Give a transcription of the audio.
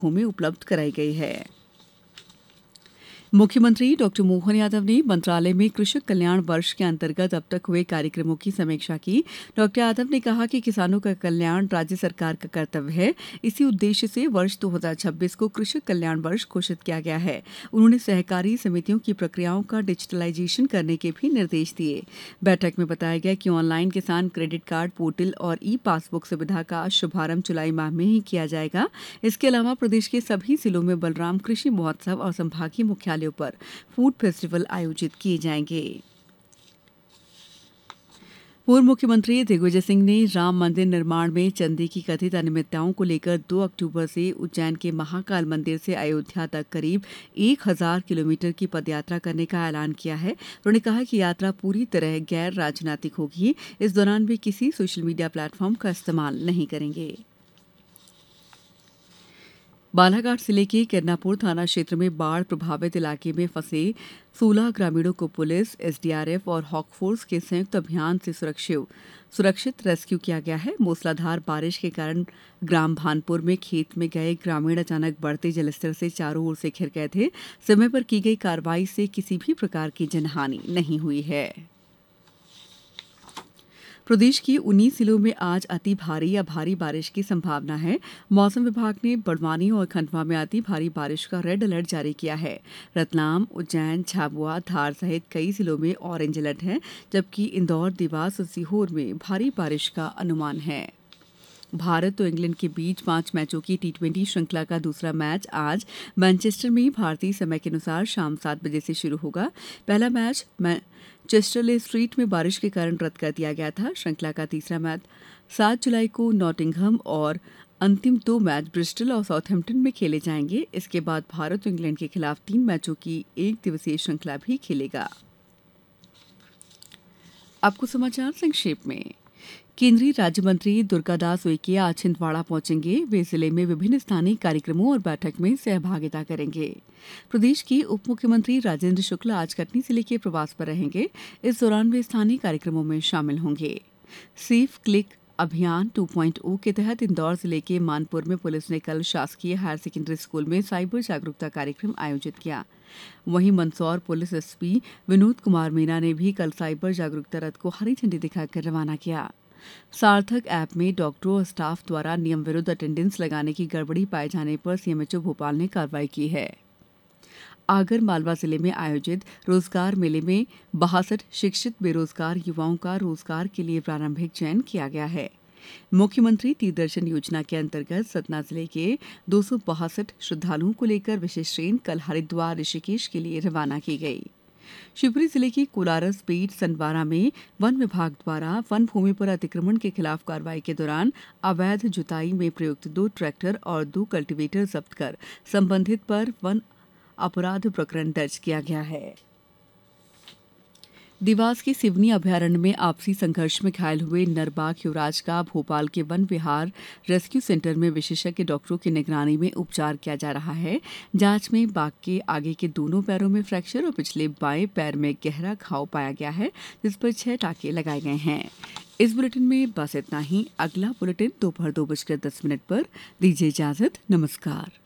भूमि उपलब्ध कराई गई है। मुख्यमंत्री डॉक्टर मोहन यादव ने मंत्रालय में कृषक कल्याण वर्ष के अंतर्गत अब तक हुए कार्यक्रमों की समीक्षा की। डॉक्टर यादव ने कहा कि किसानों का कल्याण राज्य सरकार का कर्तव्य है। इसी उद्देश्य से वर्ष 2026 को कृषक कल्याण वर्ष घोषित किया गया है। उन्होंने सहकारी समितियों की प्रक्रियाओं का डिजिटलाइजेशन करने के भी निर्देश दिए। बैठक में बताया गया कि ऑनलाइन किसान क्रेडिट कार्ड पोर्टल और ई पासबुक सुविधा का शुभारंभ जुलाई माह में ही किया जाएगा। इसके अलावा प्रदेश के सभी जिलों में बलराम कृषि महोत्सव और संभागीय मुख्यालयों पर फूड फेस्टिवल आयोजित किए जाएंगे। पूर्व मुख्यमंत्री दिग्विजय सिंह ने राम मंदिर निर्माण में चंदी की कथित अनियमितताओं को लेकर 2 अक्टूबर से उज्जैन के महाकाल मंदिर से अयोध्या तक करीब 1000 किलोमीटर की पदयात्रा करने का ऐलान किया है। उन्होंने कहा कि यात्रा पूरी तरह गैर राजनीतिक होगी। इस दौरान वे किसी सोशल मीडिया प्लेटफॉर्म का इस्तेमाल नहीं करेंगे। बालाघाट जिले के किरनापुर थाना क्षेत्र में बाढ़ प्रभावित इलाके में फंसे 16 ग्रामीणों को पुलिस, एसडीआरएफ और हॉकफोर्स के संयुक्त अभियान से सुरक्षित रेस्क्यू किया गया है। मूसलाधार बारिश के कारण ग्राम भानपुर में खेत में गए ग्रामीण अचानक बढ़ते जलस्तर से चारों ओर से घिर गए थे। समय पर की गई कार्रवाई से किसी भी प्रकार की जनहानि नहीं हुई है। प्रदेश के 19 जिलों में आज अति भारी या भारी बारिश की संभावना है। मौसम विभाग ने बड़वानी और खंडवा में अति भारी बारिश का रेड अलर्ट जारी किया है। रतलाम, उज्जैन, झाबुआ, धार सहित कई जिलों में ऑरेंज अलर्ट है, जबकि इंदौर, देवास और सीहोर में भारी बारिश का अनुमान है। भारत और इंग्लैंड के बीच 5 मैचों की टी20 श्रृंखला का दूसरा मैच आज मैनचेस्टर में भारतीय समय के अनुसार शाम 7 बजे से शुरू होगा। पहला मैच मैनचेस्टर स्ट्रीट में बारिश के कारण रद्द कर दिया गया था। श्रृंखला का तीसरा मैच 7 जुलाई को नॉटिंघम और अंतिम 2 मैच ब्रिस्टल और साउथहैम्पटन में खेले जाएंगे। इसके बाद भारत और इंग्लैंड के खिलाफ 3 मैचों की एक दिवसीय श्रृंखला भी खेलेगा। आपको समाचार संक्षेप में। केंद्रीय राज्य मंत्री दुर्गादास उइके आज छिंदवाड़ा पहुंचेंगे। वे जिले में विभिन्न स्थानीय कार्यक्रमों और बैठक में सहभागिता करेंगे। प्रदेश के उप मुख्यमंत्री राजेंद्र शुक्ला आज कटनी जिले के प्रवास पर रहेंगे। इस दौरान वे स्थानीय कार्यक्रमों में शामिल होंगे। सेफ क्लिक अभियान 2.0 के तहत इंदौर जिले के मानपुर में पुलिस ने कल शासकीय हायर सेकेंडरी स्कूल में साइबर जागरूकता कार्यक्रम आयोजित किया। वहीं मंदसौर पुलिस एसपी विनोद कुमार मीना ने भी कल साइबर जागरूकता रथ को हरी झंडी दिखाकर रवाना किया। सार्थक ऐप में डॉक्टरों और स्टाफ द्वारा नियम विरुद्ध अटेंडेंस लगाने की गड़बड़ी पाए जाने पर सीएमएचओ भोपाल ने कार्रवाई की है। आगर मालवा जिले में आयोजित रोजगार मेले में 62 शिक्षित बेरोजगार युवाओं का रोजगार के लिए प्रारंभिक चयन किया गया है। मुख्यमंत्री तीर्थदर्शन योजना के अंतर्गत सतना जिले के 262 श्रद्धालुओं को लेकर विशेष ट्रेन कल हरिद्वार ऋषिकेश के लिए रवाना की गई। शिवपुरी जिले की कोलारस बेट सनवारा में वन विभाग द्वारा वन भूमि पर अतिक्रमण के खिलाफ कार्रवाई के दौरान अवैध जुताई में प्रयुक्त 2 ट्रैक्टर और 2 कल्टीवेटर जब्त कर संबंधित पर वन अपराध प्रकरण दर्ज किया गया है। देवास के सिवनी अभयारण्य में आपसी संघर्ष में घायल हुए नरबाघ युवराज का भोपाल के वन विहार रेस्क्यू सेंटर में विशेषज्ञ डॉक्टरों की निगरानी में उपचार किया जा रहा है। जांच में बाघ के आगे के दोनों पैरों में फ्रैक्चर और पिछले बाएं पैर में गहरा घाव पाया गया है, जिस पर 6 टाके लगाए गए हैं। इस बुलेटिन में बस इतना ही। अगला बुलेटिन दोपहर 2:10 पर। दीजिए इजाजत। नमस्कार।